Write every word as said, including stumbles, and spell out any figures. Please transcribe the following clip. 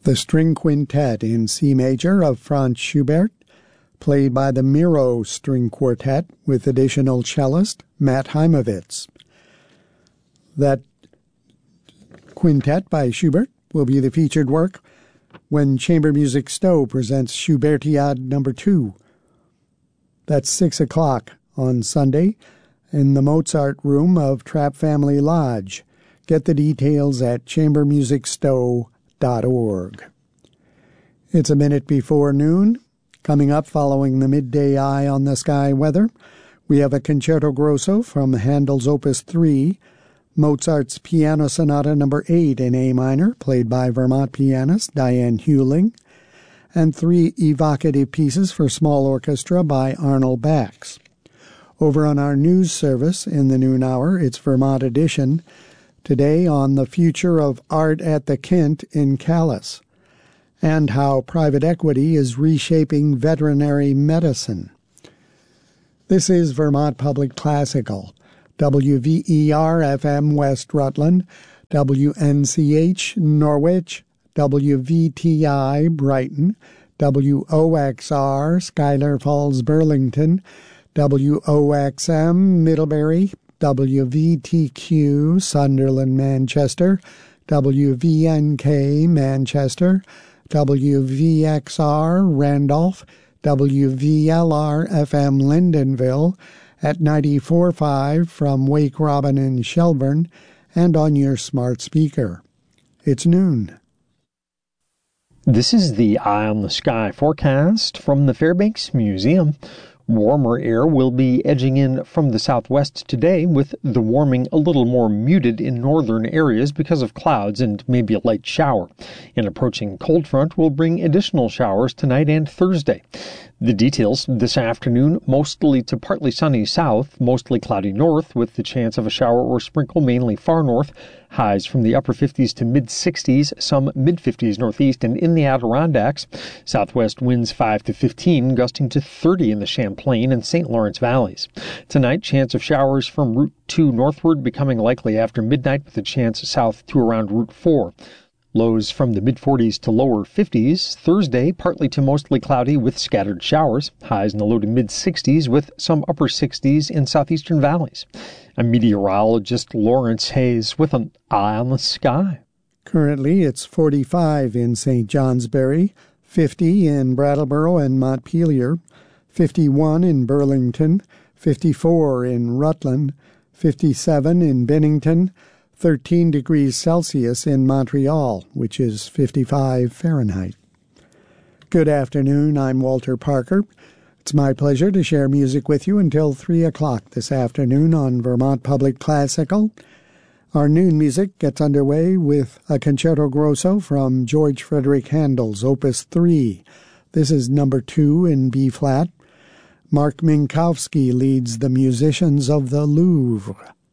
The String Quintet in C major of Franz Schubert, played by the Miro String Quartet with additional cellist Matt Heimovitz. That quintet by Schubert will be the featured work when Chamber Music Stowe presents Schubertiade number two. That's six o'clock on Sunday in the Mozart Room of Trapp Family Lodge. Get the details at chamber music stowe dot org. It's a minute before noon. Coming up following the midday eye on the sky weather, we have a Concerto Grosso from Handel's Opus three, Mozart's Piano Sonata number eight in A minor, played by Vermont pianist Diane Hewling, and three evocative pieces for small orchestra by Arnold Bax. Over on our news service in the noon hour, it's Vermont Edition, today on the future of art at the Kint in Calais, and how private equity is reshaping veterinary medicine. This is Vermont Public Classical, W V E R F M West Rutland, W N C H Norwich, W V T I Brighton, W O X R Schuyler Falls Burlington, W O X M Middlebury, W V T Q Sunderland Manchester, W V N K Manchester, W V X R Randolph, W V L R F M Lyndonville, at ninety-four point five from Wake Robin in Shelburne, and on your smart speaker. It's noon. This is the Eye on the Sky forecast from the Fairbanks Museum. Warmer air will be edging in from the southwest today, with the warming a little more muted in northern areas because of clouds and maybe a light shower. An approaching cold front will bring additional showers tonight and Thursday. The details this afternoon: mostly to partly sunny south, mostly cloudy north, with the chance of a shower or sprinkle mainly far north. Highs from the upper fifties to mid-sixties, some mid-fifties northeast and in the Adirondacks. Southwest winds five to fifteen, gusting to thirty in the Champlain and Saint Lawrence valleys. Tonight, chance of showers from Route two northward becoming likely after midnight, with a chance south to around Route four. Lows from the mid-forties to lower fifties. Thursday, partly to mostly cloudy with scattered showers. Highs in the low to mid-sixties with some upper sixties in southeastern valleys. I'm meteorologist Lawrence Hayes with an Eye on the Sky. Currently, it's forty-five in Saint Johnsbury, fifty in Brattleboro and Montpelier, fifty-one in Burlington, fifty-four in Rutland, fifty-seven in Bennington, thirteen degrees Celsius in Montreal, which is fifty-five Fahrenheit. Good afternoon, I'm Walter Parker. It's my pleasure to share music with you until three o'clock this afternoon on Vermont Public Classical. Our noon music gets underway with a Concerto Grosso from George Frederick Handel's Opus three. This is number two in B-flat. Mark Minkowski leads the musicians of the Louvre.